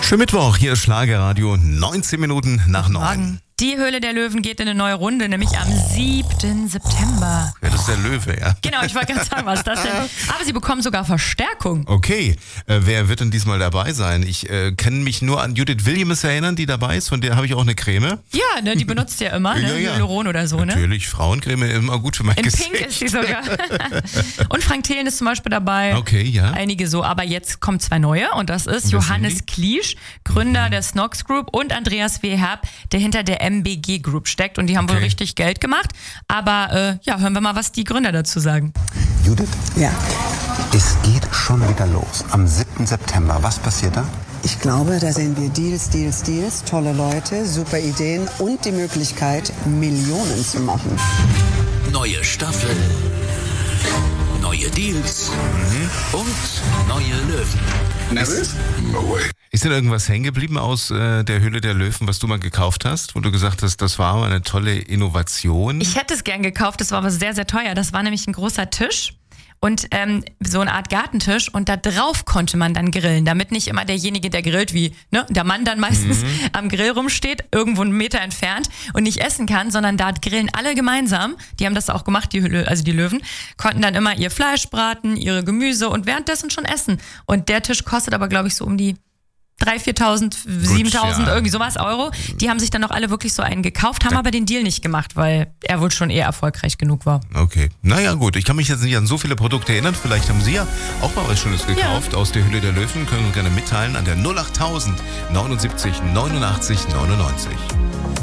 Schönen Mittwoch, hier ist Schlagerradio, 19 Minuten nach 9. Die Höhle der Löwen geht in eine neue Runde, nämlich am 7. September. Ja, das ist der Löwe, ja. Genau, ich wollte gerade sagen, was ist das denn? Aber sie bekommen sogar Verstärkung. Okay, wer wird denn diesmal dabei sein? Ich kann mich nur an Judith Williams erinnern, die dabei ist. Von der habe ich auch eine Creme. Ja, ne, die benutzt ja immer, ne? Ja. Hyaluron oder so, ne? Natürlich, Frauencreme immer gut für mein In Gesicht. Pink ist sie sogar. Und Frank Thelen ist zum Beispiel dabei. Okay, ja. Einige so, aber jetzt kommen zwei neue und das ist Und wer Johannes sind Kliesch, Gründer der Snox Group, und Andreas W. Herb, der hinter der MBG Group steckt, und die haben wohl richtig Geld gemacht. Aber hören wir mal, was die Gründer dazu sagen. Judith? Ja, Es geht schon wieder los. Am 7. September. Was passiert da? ich glaube, da sehen wir Deals, tolle Leute, super Ideen und die Möglichkeit, Millionen zu machen. Neue Staffel, neue Deals und neue Löwen. Nervös? Ist denn irgendwas hängen geblieben aus der Höhle der Löwen, was du mal gekauft hast, wo du gesagt hast, das war eine tolle Innovation? Ich hätte es gern gekauft, das war aber sehr, sehr teuer. Das war nämlich ein großer Tisch und so eine Art Gartentisch, und da drauf konnte man dann grillen, damit nicht immer derjenige, der grillt, wie der Mann dann meistens am Grill rumsteht, irgendwo einen Meter entfernt und nicht essen kann, sondern da grillen alle gemeinsam. Die haben das auch gemacht, die Löwen, konnten dann immer ihr Fleisch braten, ihre Gemüse und währenddessen schon essen. Und der Tisch kostet aber, glaube ich, so um die 3.000, 4.000, 7.000, irgendwie sowas Euro. Die haben sich dann auch alle wirklich so einen gekauft, haben aber den Deal nicht gemacht, weil er wohl schon eher erfolgreich genug war. Okay, naja gut, ich kann mich jetzt nicht an so viele Produkte erinnern. Vielleicht haben Sie ja auch mal was Schönes gekauft aus der Höhle der Löwen. Können Sie gerne mitteilen an der 08000 79 89 99.